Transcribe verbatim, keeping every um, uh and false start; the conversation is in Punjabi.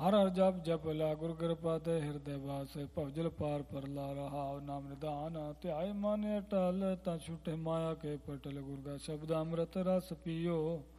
ਹਰ ਹਰ ਜਪ ਜਪ ਲਾ ਗੁਰ ਕਿਰਪਾ ਤੇ ਹਿਰਦੇ ਵਾਸ ਭਵਜਲ ਪਾਰ ਪਰ ਲਾ ਰਹਾਉ ਨਾਮ ਨਿਧਾਨ ਧਿਆਏ ਮਨ ਅਟਲ ਤਾਂ ਛੁਟੇ ਮਾਇਆ ਕੇ ਪਟਲ ਗੁਰ ਕਾ ਸ਼ਬਦ ਅੰਮ੍ਰਿਤ ਰਸ ਪੀਓ